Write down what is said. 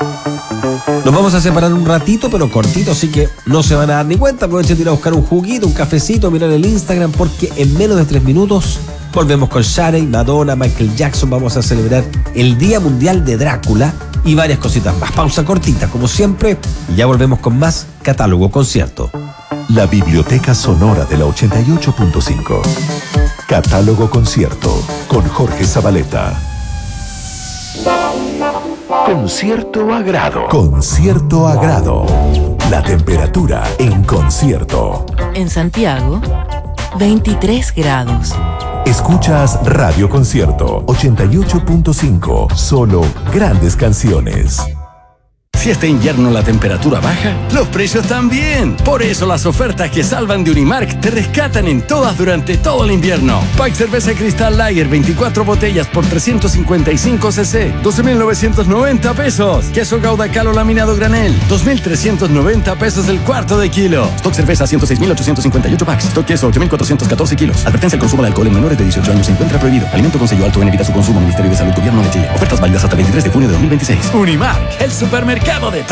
Nos vamos a separar un ratito, pero cortito, así que no se van a dar ni cuenta. Aprovechen de ir a buscar un juguito, un cafecito, mirar el Instagram, porque en menos de 3 minutos volvemos con Sharey, Madonna, Michael Jackson. Vamos a celebrar el Día Mundial de Drácula y varias cositas más. Pausa cortita, como siempre, y ya volvemos con más Catálogo Concierto. La Biblioteca Sonora de la 88.5. Catálogo Concierto con Jorge Zabaleta. Con cierto agrado. Con cierto agrado. La temperatura en concierto. En Santiago, 23 grados. Escuchas Radio Concierto 88.5. Solo grandes canciones. Si este invierno la temperatura baja, los precios también. Por eso las ofertas que salvan de Unimark te rescatan en todas durante todo el invierno. Pack cerveza Cristal Lager 24 botellas por 355 cc, 12.990 pesos. Queso Gouda Calo laminado granel, 2.390 pesos el cuarto de kilo. Stock cerveza 106.858 packs. Stock queso 8.414 kilos. Advertencia: el consumo de alcohol en menores de 18 años se encuentra prohibido. Alimento con sello alto en: evita su consumo. Ministerio de Salud, Gobierno de Chile. Ofertas válidas hasta el 23 de junio de 2026. Unimark, el supermercado de